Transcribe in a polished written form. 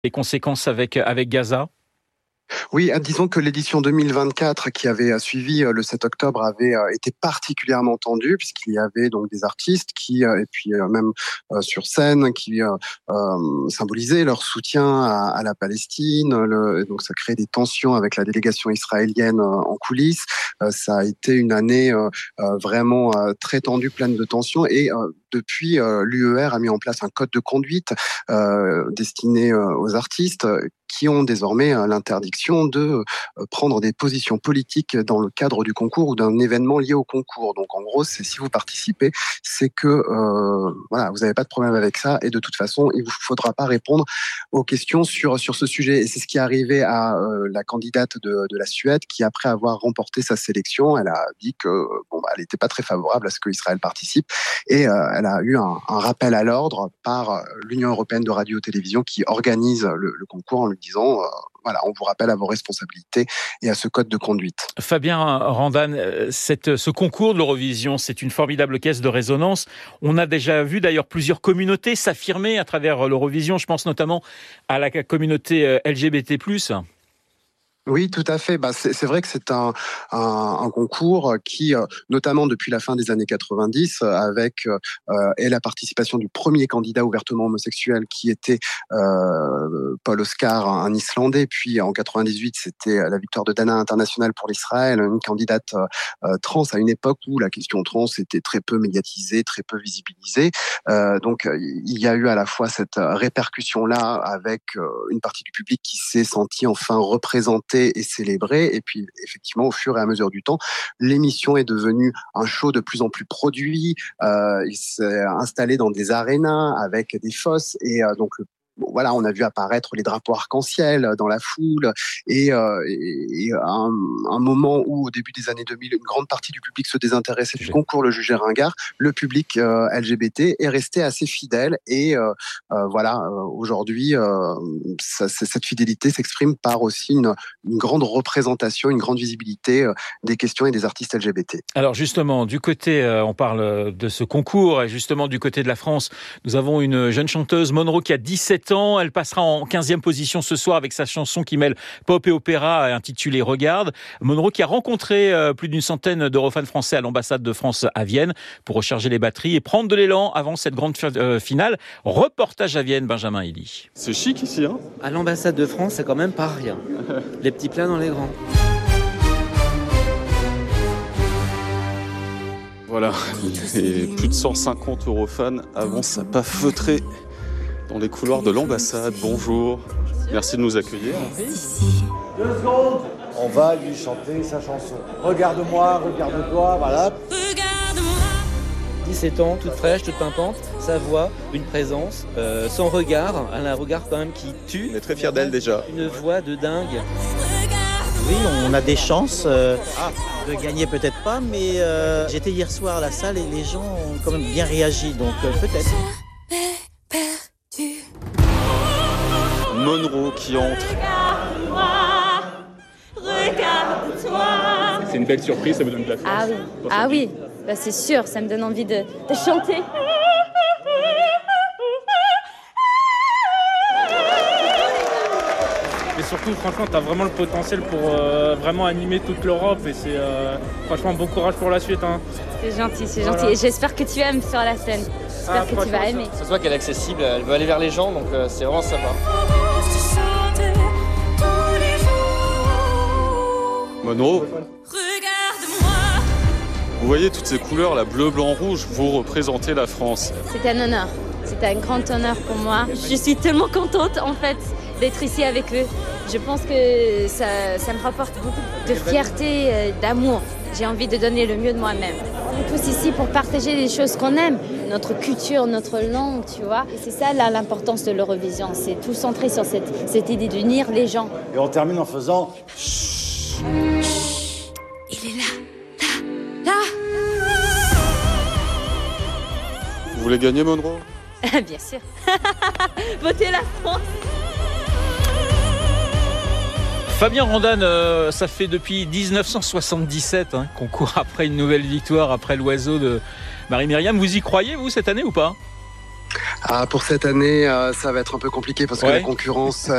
les conséquences avec Gaza? Oui, disons que l'édition 2024 qui avait suivi le 7 octobre avait été particulièrement tendue puisqu'il y avait donc des artistes qui, et puis même sur scène, qui symbolisaient leur soutien à la Palestine. Donc ça crée des tensions avec la délégation israélienne en coulisses. Ça a été une année vraiment très tendue, pleine de tensions et depuis, l'UER a mis en place un code de conduite destiné aux artistes qui ont désormais l'interdiction de prendre des positions politiques dans le cadre du concours ou d'un événement lié au concours. Donc en gros, c'est si vous participez, c'est que voilà, vous n'avez pas de problème avec ça et de toute façon, il vous faudra pas répondre aux questions sur ce sujet. Et c'est ce qui est arrivé à la candidate de la Suède qui, après avoir remporté sa sélection, elle a dit que elle n'était pas très favorable à ce qu'Israël participe et elle a eu un rappel à l'ordre par l'Union européenne de radio-télévision qui organise le concours en lui disant voilà, on vous rappelle à vos responsabilités et à ce code de conduite. Fabien Randan, ce concours de l'Eurovision, c'est une formidable caisse de résonance. On a déjà vu d'ailleurs plusieurs communautés s'affirmer à travers l'Eurovision. Je pense notamment à la communauté LGBT+. Oui, tout à fait. C'est vrai que c'est un concours qui, notamment depuis la fin des années 90, avec et la participation du premier candidat ouvertement homosexuel qui était Paul Oscar, un Islandais, puis en 98, c'était la victoire de Dana International pour l'Israël, une candidate trans à une époque où la question trans était très peu médiatisée, très peu visibilisée. Donc, il y a eu à la fois cette répercussion-là avec une partie du public qui s'est senti enfin représentée et célébré. Et puis, effectivement, au fur et à mesure du temps, l'émission est devenue un show de plus en plus produit. Il s'est installé dans des arénas avec des fosses et donc voilà, on a vu apparaître les drapeaux arc-en-ciel dans la foule et un moment où, au début des années 2000, une grande partie du public se désintéressait du concours, le jugeait ringard. Le public LGBT est resté assez fidèle et voilà, aujourd'hui, cette fidélité s'exprime par aussi une grande représentation, une grande visibilité des questions et des artistes LGBT. Alors justement, du côté, on parle de ce concours, et justement du côté de la France, nous avons une jeune chanteuse, Monroe, qui a 17 ans. Elle passera en 15e position ce soir avec sa chanson qui mêle pop et opéra intitulée Regarde. Monroe qui a rencontré plus d'une centaine d'Eurofans français à l'ambassade de France à Vienne pour recharger les batteries et prendre de l'élan avant cette grande finale. Reportage à Vienne, Benjamin Elie. C'est chic ici, hein ? À l'ambassade de France, c'est quand même pas rien. Les petits plats dans les grands. Voilà, les plus de 150 Eurofans avancent à pas feutrés dans les couloirs de l'ambassade. Bonjour, merci de nous accueillir. 2 secondes, on va lui chanter sa chanson. Regarde-moi, regarde-toi, voilà. 17 ans, toute fraîche, toute pimpante, sa voix, une présence, son regard, elle a un regard quand même qui tue. On est très fiers d'elle déjà. Une voix de dingue. Oui, on a des chances de gagner, peut-être pas, mais j'étais hier soir à la salle et les gens ont quand même bien réagi, donc peut-être. Monroe qui entre. Regarde-toi. C'est une belle surprise, ça me donne de la force. Ah oui, c'est sûr, ça me donne envie de chanter. Et surtout, franchement, tu as vraiment le potentiel pour vraiment animer toute l'Europe. Et c'est franchement bon courage pour la suite. Hein. C'est gentil. Et j'espère que tu aimes sur la scène. J'espère que tu vas aimer. Ça se voit qu'elle est accessible, elle veut aller vers les gens, donc c'est vraiment sympa. Monroe, vous voyez toutes ces couleurs, la bleu, blanc, rouge, vous représentez la France. C'est un honneur. C'est un grand honneur pour moi. Je suis tellement contente, en fait, d'être ici avec eux. Je pense que ça me rapporte beaucoup de fierté, d'amour. J'ai envie de donner le mieux de moi-même. On est tous ici pour partager les choses qu'on aime, notre culture, notre langue, tu vois. Et c'est ça l'importance de l'Eurovision, c'est tout centré sur cette idée d'unir les gens. Et on termine en faisant... Il est là. Vous voulez gagner, Monroe ? Bien sûr. Votez la France. Fabien Randan, ça fait depuis 1977 qu'on court après une nouvelle victoire, après l'oiseau de Marie-Myriam. Vous y croyez, vous, cette année ou pas ? Pour cette année, ça va être un peu compliqué parce que la concurrence